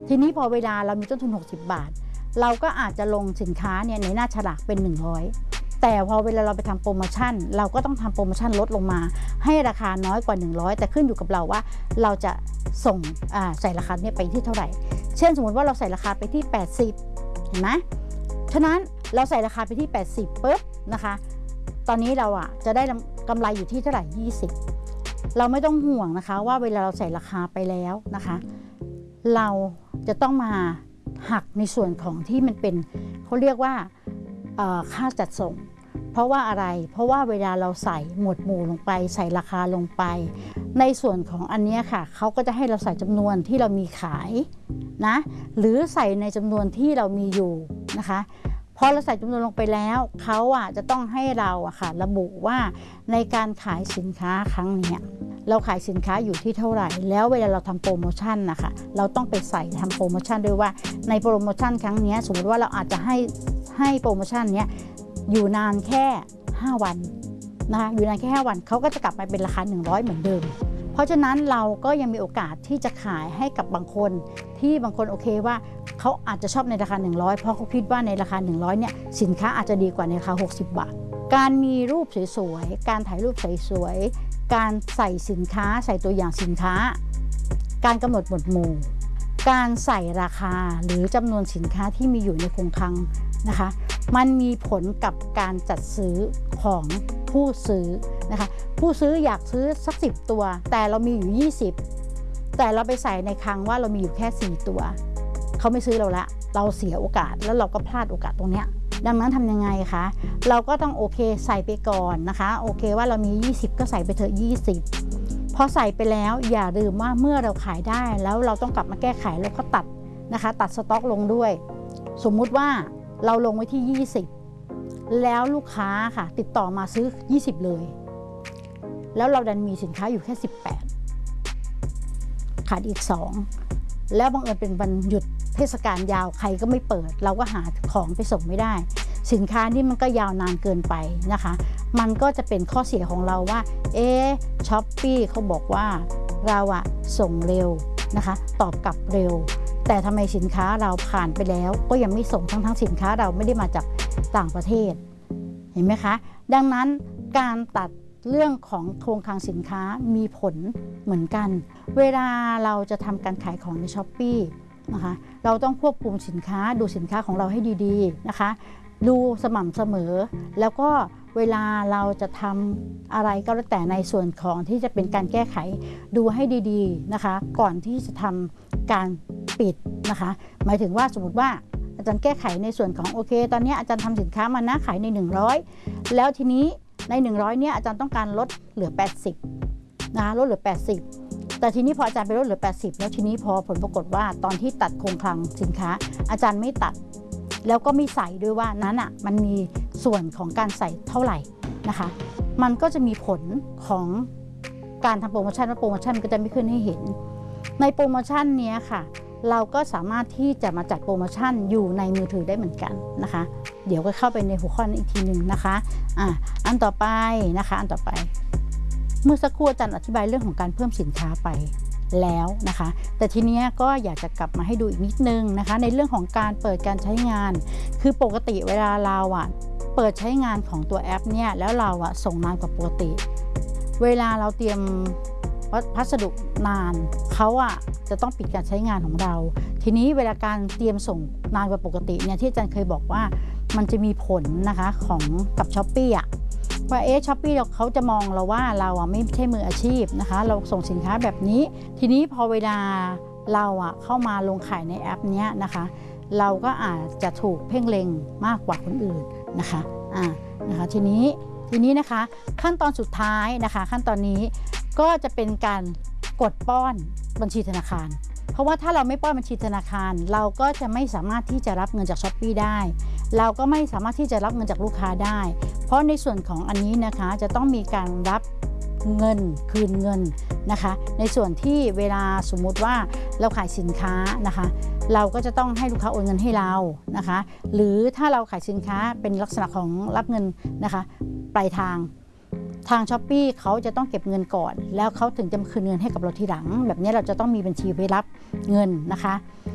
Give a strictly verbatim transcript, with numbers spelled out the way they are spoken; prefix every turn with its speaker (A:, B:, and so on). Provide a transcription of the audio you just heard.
A: ทีนี้พอเวลาเรามีต้นทุนหกสิบบาทเราก็อาจจะลงสินค้าเนี่ยในหน้าฉลากเป็นหนึ่งร้อยแต่พอเวลาเราไปทำโปรโมชั่นเราก็ต้องทำโปรโมชั่นลดลงมาให้ราคาน้อยกว่าหนึ่งร้อยแต่ขึ้นอยู่กับเราว่าเราจะส่งใส่ราคาเนี่ยไปที่เท่าไหร่เช่นสมมติว่าเราใส่ราคาไปที่แปดสิบเห็นไหมฉะนั้นเราใส่ราคาไปที่แปดสิบปุ๊บนะคะตอนนี้เราอ่ะจะได้กำไรอยู่ที่เท่าไหร่ยี่สิบเราไม่ต้องห่วงนะคะว่าเวลาเราใส่ราคาไปแล้วนะคะเราจะต้องมาหักในส่วนของที่มันเป็นเขาเรียกว่าค่าจัดส่งเพราะว่าอะไรเพราะว่าเวลาเราใส่หมวดหมู่ลงไปใส่ราคาลงไปในส่วนของอันนี้ค่ะเขาก็จะให้เราใส่จำนวนที่เรามีขายนะหรือใส่ในจำนวนที่เรามีอยู่นะคะพอเราใส่จำนวนลงไปแล้วเขาอ่ะจะต้องให้เราอะค่ะระบุว่าในการขายสินค้าครั้งนี้เราขายสินค้าอยู่ที่เท่าไหร่แล้วเวลาเราทำโปรโมชั่นนะคะเราต้องไปใส่ทำโปรโมชั่นด้วยว่าในโปรโมชั่นครั้งนี้สมมติว่าเราอาจจะให้ให้โปรโมชั่นนี้อยู่นานแค่ห้าวันนะคะอยู่นานแค่ห้าวันเขาก็จะกลับมาเป็นราคาหนึ่งร้อยเหมือนเดิมเพราะฉะนั้นเราก็ยังมีโอกาสที่จะขายให้กับบางคนที่บางคนโอเคว่าเขาอาจจะชอบในราคาหนึ่งร้อยเพราะเขาคิดว่าในราคาหนึ่งร้อยเนี่ยสินค้าอาจจะดีกว่าในราคาหกสิบบาทการมีรูปสวยๆการถ่ายรูปสวยๆการใส่สินค้าใส่ตัวอย่างสินค้าการกำหนดหมวดหมู่การใส่ราคาหรือจำนวนสินค้าที่มีอยู่ในคงคลังนะคะมันมีผลกับการจัดซื้อของผู้ซื้อนะคะผู้ซื้ออยากซื้อสักสิบตัวแต่เรามีอยู่ยี่สิบแต่เราไปใส่ในคลังว่าเรามีอยู่แค่สี่ตัวเขาไม่ซื้อเราละเราเสียโอกาสแล้วเราก็พลาดโอกาสตรงเนี้ยดังนั้นทำยังไงคะเราก็ต้องโอเคใส่ไปก่อนนะคะโอเคว่าเรามียี่สิบก็ใส่ไปเถอะยี่สิบพอใส่ไปแล้วอย่าลืมว่าเมื่อเราขายได้แล้วเราต้องกลับมาแก้ไขแล้วก็ตัดนะคะตัดสต็อกลงด้วยสมมุติว่าเราลงไว้ที่ยี่สิบแล้วลูกค้าค่ะติดต่อมาซื้อยี่สิบเลยแล้วเราดันมีสินค้าอยู่แค่สิบแปดขาดอีกสองแล้วบังเอิญเป็นวันหยุดเทศกาลยาวใครก็ไม่เปิดเราก็หาของไปส่งไม่ได้สินค้านี่มันก็ยาวนานเกินไปนะคะมันก็จะเป็นข้อเสียของเราว่าเอ๊ะช้อปปี้เขาบอกว่าเราอะส่งเร็วนะคะตอบกลับเร็วแต่ทำไมสินค้าเราผ่านไปแล้วก็ยังไม่ส่งทั้งทั้งสินค้าเราไม่ได้มาจากต่างประเทศเห็นไหมคะดังนั้นการตัดเรื่องของโครงคลังสินค้ามีผลเหมือนกันเวลาเราจะทำการขายของใน ช้อปปี้ นะคะเราต้องควบคุมสินค้าดูสินค้าของเราให้ดีๆนะคะดูสม่ำเสมอแล้วก็เวลาเราจะทำอะไรก็แล้วแต่ในส่วนของที่จะเป็นการแก้ไขดูให้ดีๆนะคะก่อนที่จะทำการปิดนะคะหมายถึงว่าสมมติว่าอาจารย์แก้ไขในส่วนของโอเคตอนนี้อาจารย์ทำสินค้ามานะขายในหนึ่งร้อยแล้วทีนี้ในหนึ่งร้อยเนี่ยอาจารย์ต้องการลดเหลือแปดสิบนะคะลดเหลือแปดสิบแต่ทีนี้พออาจารย์ไปลดเหลือแปดสิบแล้วทีนี้พอผลปรากฏว่าตอนที่ตัดโครงคลังสินค้าอาจารย์ไม่ตัดแล้วก็ไม่ใส่ด้วยว่านั้นอ่ะมันมีส่วนของการใส่เท่าไหร่นะคะมันก็จะมีผลของการทำโปรโมชั่นว่าโปรโมชั่นก็จะไม่ขึ้นให้เห็นในโปรโมชั่นนี้ค่ะเราก็สามารถที่จะมาจัดโปรโมชั่นอยู่ในมือถือได้เหมือนกันนะคะเดี๋ยวก็เข้าไปในหัวข้อนี้อีกทีหนึ่งนะคะอ่ะอันต่อไปนะคะอันต่อไปเมื่อสักครู่อาจารย์อธิบายเรื่องของการเพิ่มสินค้าไปแล้วนะคะแต่ทีนี้ก็อยากจะกลับมาให้ดูอีกนิดนึงนะคะในเรื่องของการเปิดการใช้งานคือปกติเวลาเราอ่ะเปิดใช้งานของตัวแอปเนี่ยแล้วเราอ่ะส่งนานกว่าปกติเวลาเราเตรียมพัสดุนานเขาอ่ะจะต้องปิดการใช้งานของเราทีนี้เวลาการเตรียมส่งนานกว่าปกติเนี่ยที่อาจารย์เคยบอกว่ามันจะมีผลนะคะของกับ ช้อปปี้ อ่ะว่าเอ๊ะ ช้อปปี้ เขาจะมองเราว่าเราอ่ะไม่ใช่มืออาชีพนะคะเราส่งสินค้าแบบนี้ทีนี้พอเวลาเราอ่ะเข้ามาลงขายในแอปเนี้ยนะคะเราก็อาจจะถูกเพ่งเล็งมากกว่าคนอื่นนะคะอ่านะคะทีนี้ทีนี้นะคะขั้นตอนสุดท้ายนะคะขั้นตอนนี้ก็จะเป็นการกดป้อนบัญชีธนาคารเพราะว่าถ้าเราไม่ป้อนบัญชีธนาคารเราก็จะไม่สามารถที่จะรับเงินจาก ช้อปปี้ ได้เราก็ไม่สามารถที่จะรับเงินจากลูกค้าได้เพราะในส่วนของอันนี้นะคะจะต้องมีการรับเงินคืนเงินนะคะในส่วนที่เวลาสมมุติว่าเราขายสินค้านะคะเราก็จะต้องให้ลูกค้าโอนเงินให้เรานะคะหรือถ้าเราขายสินค้าเป็นลักษณะของรับเงินนะคะปลายทางทาง ช้อปปี้ เขาจะต้องเก็บเงินก่อนแล้วเขาถึงจะคืนเงินให้กับเราทีหลังแบบนี้เราจะต้องมีบัญชีไว้รับเงินนะคะ